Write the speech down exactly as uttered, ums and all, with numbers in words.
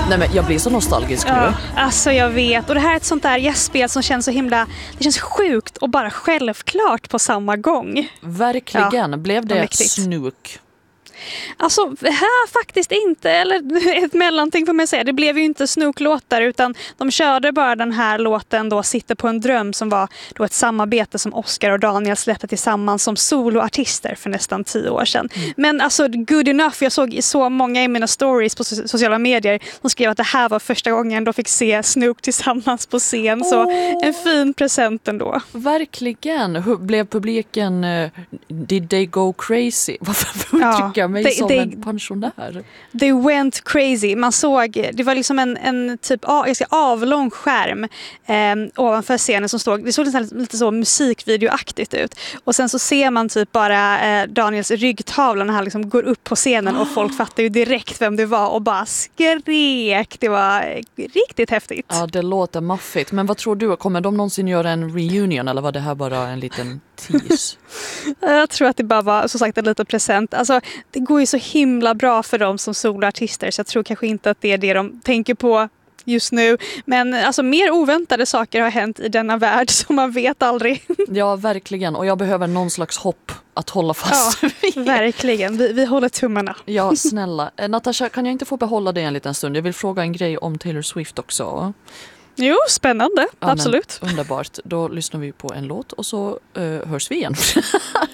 Nej, men jag blir så nostalgisk Ja, nu. alltså jag vet. Och det här är ett sånt där gästspel som känns så himla... Det känns sjukt och bara självklart på samma gång. Verkligen. Ja, blev det mäktigt. Snook? Alltså, här faktiskt inte. Eller ett mellanting får man säga. Det blev ju inte Snook-låtar utan de körde bara den här låten då Sitter på en dröm som var då ett samarbete som Oscar och Daniel släppte tillsammans som soloartister för nästan tio år sedan. Mm. Men alltså, good enough. Jag såg så många i mina stories på sociala medier som skrev att det här var första gången de fick se Snook tillsammans på scen. Oh. Så en fin present ändå. Verkligen. Hur blev publiken... Uh, did they go crazy? Varför uttrycker jag mig they, som they, en pensionär? They went crazy. Man såg, det var liksom en, en typ jag ska, avlång skärm eh, ovanför scenen som stod, det såg lite, lite så musikvideoaktigt ut. Och sen så ser man typ bara eh, Daniels ryggtavla när han liksom går upp på scenen och folk fattar ju direkt vem det var och bara skrek. Det var riktigt häftigt. Ja, det låter maffigt. Men vad tror du? Kommer de någonsin göra en reunion eller var det här bara en liten tease? Jag tror att det bara var så sagt en liten present. Alltså, det går ju så himla bra för dem som soloartister så jag tror kanske inte att det är det de tänker på just nu. Men alltså, mer oväntade saker har hänt i denna värld som man vet aldrig. Ja, verkligen. Och jag behöver någon slags hopp att hålla fast ja, vid. Verkligen. Vi, vi håller tummarna. Ja, snälla. Natasha, kan jag inte få behålla det en liten stund? Jag vill fråga en grej om Taylor Swift också. Jo, spännande. Ja, absolut. Underbart. Då lyssnar vi på en låt och så uh, hörs vi igen.